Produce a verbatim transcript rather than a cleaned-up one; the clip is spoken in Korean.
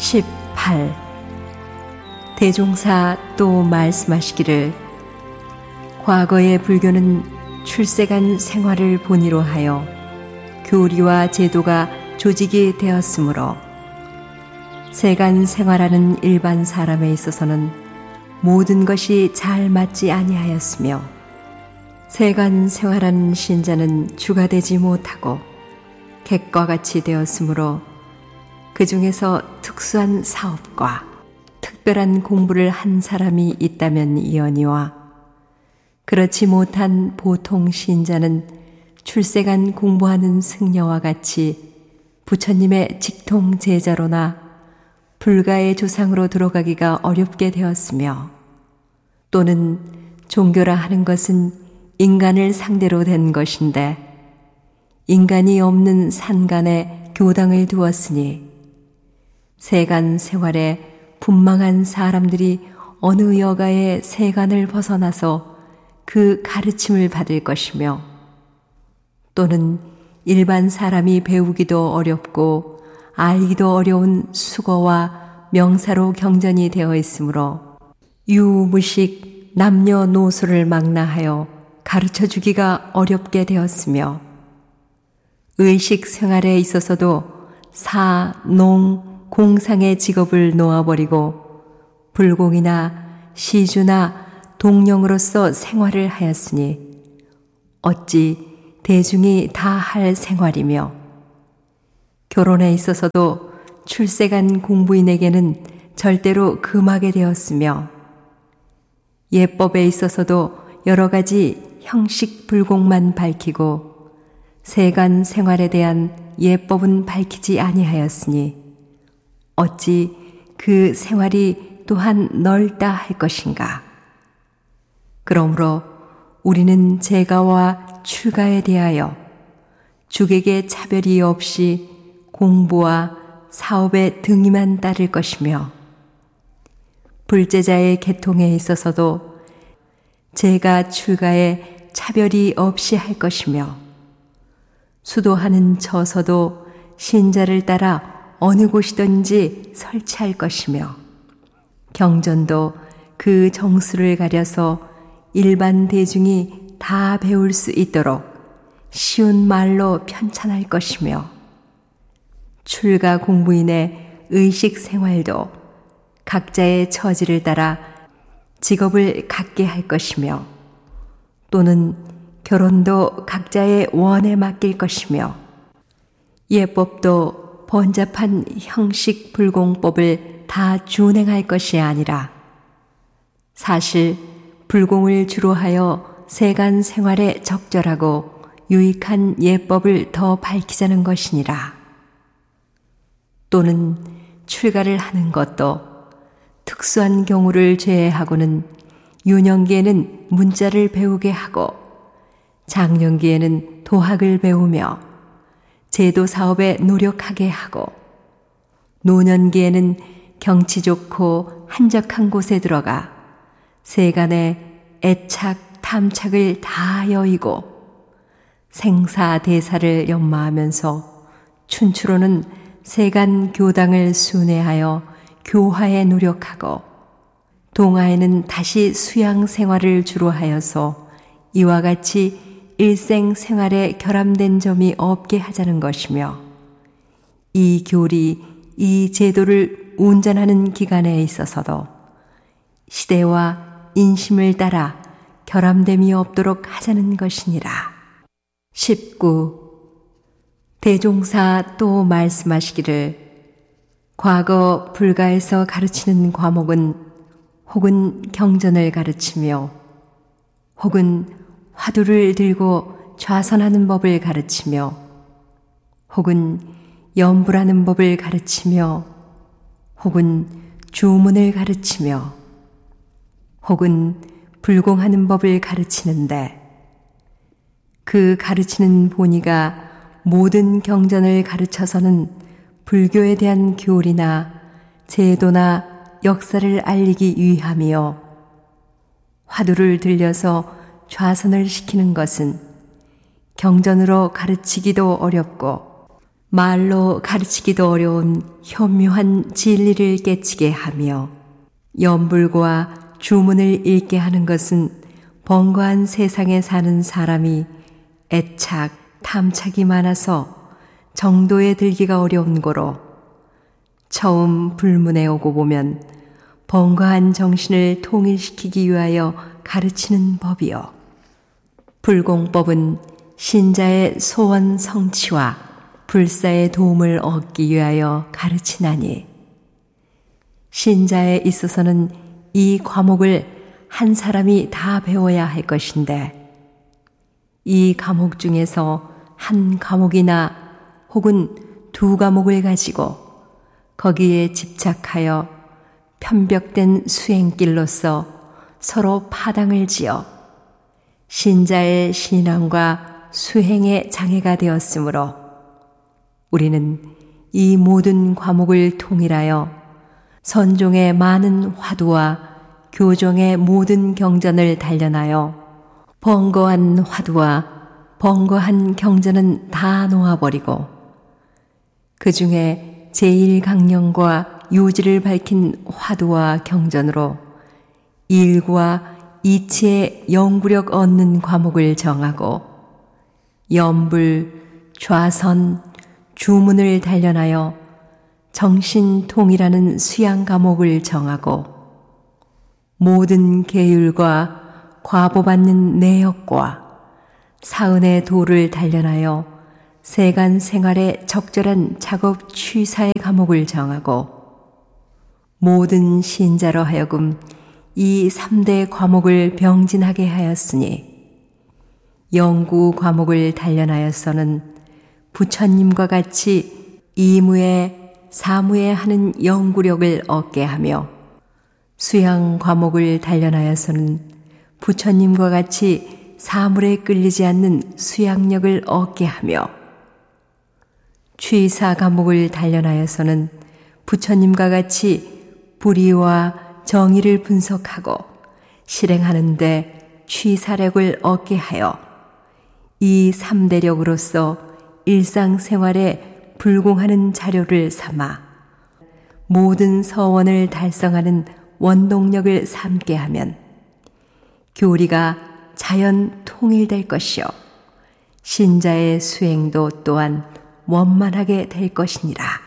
십팔. 대종사 또 말씀하시기를 과거의 불교는 출세간 생활을 본의로 하여 교리와 제도가 조직이 되었으므로 세간 생활하는 일반 사람에 있어서는 모든 것이 잘 맞지 아니하였으며 세간 생활하는 신자는 주가 되지 못하고 객과 같이 되었으므로 그 중에서 특수한 사업과 특별한 공부를 한 사람이 있다면 이언이와 그렇지 못한 보통 신자는 출세간 공부하는 승려와 같이 부처님의 직통 제자로나 불가의 조상으로 들어가기가 어렵게 되었으며 또는 종교라 하는 것은 인간을 상대로 된 것인데 인간이 없는 산간에 교당을 두었으니 세간 생활에 분망한 사람들이 어느 여가의 세간을 벗어나서 그 가르침을 받을 것이며 또는 일반 사람이 배우기도 어렵고 알기도 어려운 수거와 명사로 경전이 되어 있으므로 유무식 남녀노소를 망라하여 가르쳐 주기가 어렵게 되었으며 의식 생활에 있어서도 사, 농, 공상의 직업을 놓아버리고 불공이나 시주나 동령으로서 생활을 하였으니 어찌 대중이 다 할 생활이며 결혼에 있어서도 출세간 공부인에게는 절대로 금하게 되었으며 예법에 있어서도 여러 가지 형식 불공만 밝히고 세간 생활에 대한 예법은 밝히지 아니하였으니 어찌 그 생활이 또한 넓다 할 것인가. 그러므로 우리는 제가와 출가에 대하여 죽에게 차별이 없이 공부와 사업에 등이만 따를 것이며 불제자의 계통에 있어서도 제가 출가에 차별이 없이 할 것이며 수도하는 처서도 신자를 따라 어느 곳이든지 설치할 것이며 경전도 그 정수를 가려서 일반 대중이 다 배울 수 있도록 쉬운 말로 편찬할 것이며 출가 공부인의 의식 생활도 각자의 처지를 따라 직업을 갖게 할 것이며 또는 결혼도 각자의 원에 맡길 것이며 예법도 번잡한 형식 불공법을 다 준행할 것이 아니라 사실 불공을 주로 하여 세간 생활에 적절하고 유익한 예법을 더 밝히자는 것이니라. 또는 출가를 하는 것도 특수한 경우를 제외하고는 유년기에는 문자를 배우게 하고 장년기에는 도학을 배우며 제도 사업에 노력하게 하고 노년기에는 경치 좋고 한적한 곳에 들어가 세간의 애착, 탐착을 다 여의고 생사대사를 연마하면서 춘추로는 세간 교당을 순회하여 교화에 노력하고 동화에는 다시 수양 생활을 주로 하여서 이와 같이 일생 생활에 결함된 점이 없게 하자는 것이며 이 교리, 이 제도를 운전하는 기간에 있어서도 시대와 인심을 따라 결함됨이 없도록 하자는 것이니라. 십구. 대종사 또 말씀하시기를 과거 불가에서 가르치는 과목은 혹은 경전을 가르치며 혹은 화두를 들고 좌선하는 법을 가르치며 혹은 염불하는 법을 가르치며 혹은 주문을 가르치며 혹은 불공하는 법을 가르치는데 그 가르치는 본의가 모든 경전을 가르쳐서는 불교에 대한 교리나 제도나 역사를 알리기 위함이요 화두를 들려서 좌선을 시키는 것은 경전으로 가르치기도 어렵고 말로 가르치기도 어려운 현묘한 진리를 깨치게 하며 염불과 주문을 읽게 하는 것은 번거한 세상에 사는 사람이 애착, 탐착이 많아서 정도에 들기가 어려운 고로 처음 불문에 오고 보면 번거한 정신을 통일시키기 위하여 가르치는 법이요. 불공법은 신자의 소원 성취와 불사의 도움을 얻기 위하여 가르치나니 신자에 있어서는 이 과목을 한 사람이 다 배워야 할 것인데 이 과목 중에서 한 과목이나 혹은 두 과목을 가지고 거기에 집착하여 편벽된 수행길로서 서로 파당을 지어 신자의 신앙과 수행에 장애가 되었으므로 우리는 이 모든 과목을 통일하여 선종의 많은 화두와 교종의 모든 경전을 단련하여 번거한 화두와 번거한 경전은 다 놓아버리고 그 중에 제일 강령과 요지를 밝힌 화두와 경전으로 일과 이치의 영구력 얻는 과목을 정하고 염불, 좌선, 주문을 단련하여 정신통이라는 수양 과목을 정하고 모든 계율과 과보받는 내역과 사은의 도를 단련하여 세간 생활에 적절한 작업 취사의 과목을 정하고 모든 신자로 하여금 이 삼대 과목을 병진하게 하였으니 영구 과목을 단련하여서는 부처님과 같이 이무에 사무에 하는 영구력을 얻게 하며 수양 과목을 단련하여서는 부처님과 같이 사물에 끌리지 않는 수양력을 얻게 하며 취사 과목을 단련하여서는 부처님과 같이 불의와 정의를 분석하고 실행하는데 취사력을 얻게 하여 이 삼대력으로서 일상생활에 불공하는 자료를 삼아 모든 서원을 달성하는 원동력을 삼게 하면 교리가 자연 통일될 것이요 신자의 수행도 또한 원만하게 될 것이니라.